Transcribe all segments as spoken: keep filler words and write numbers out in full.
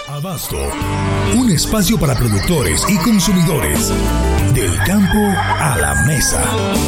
Abasto, un espacio para productores y consumidores. Del campo a la mesa.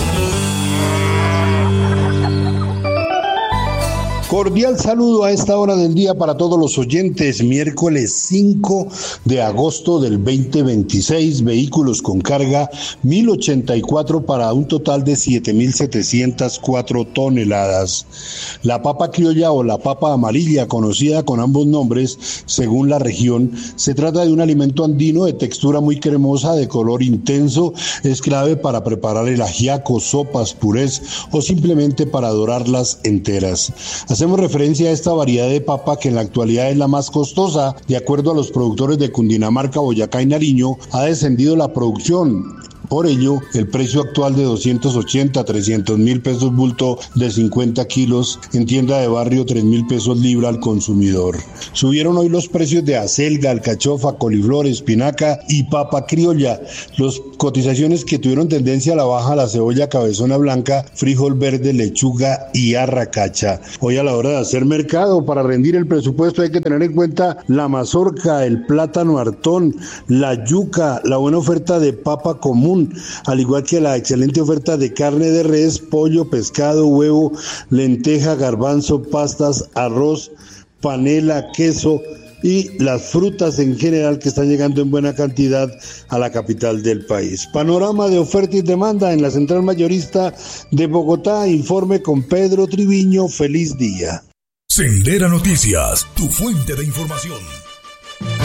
Cordial saludo a esta hora del día para todos los oyentes. Miércoles cinco de agosto del veinte veintiséis, vehículos con carga mil ochenta y cuatro para un total de siete mil setecientas cuatro toneladas. La papa criolla o la papa amarilla, conocida con ambos nombres según la región, se trata de un alimento andino de textura muy cremosa, de color intenso. Es clave para preparar el ajiaco, sopas, purés o simplemente para dorarlas enteras. Hacemos referencia a esta variedad de papa que en la actualidad es la más costosa. De acuerdo a los productores de Cundinamarca, Boyacá y Nariño, ha descendido la producción. Por ello, el precio actual de doscientos ochenta a trescientos mil pesos bulto de cincuenta kilos, en tienda de barrio tres mil pesos libra al consumidor. Subieron hoy los precios de acelga, alcachofa, coliflor, espinaca y papa criolla. Las cotizaciones que tuvieron tendencia a la baja: la cebolla cabezona blanca, frijol verde, lechuga y arracacha. Hoy, a la hora de hacer mercado, para rendir el presupuesto hay que tener en cuenta la mazorca, el plátano hartón, la yuca, la buena oferta de papa común, al igual que la excelente oferta de carne de res, pollo, pescado, huevo, lenteja, garbanzo, pastas, arroz, panela, queso y las frutas en general que están llegando en buena cantidad a la capital del país. Panorama de oferta y demanda en la central mayorista de Bogotá. Informe con Pedro Triviño. Feliz día. Sendera Noticias, tu fuente de información.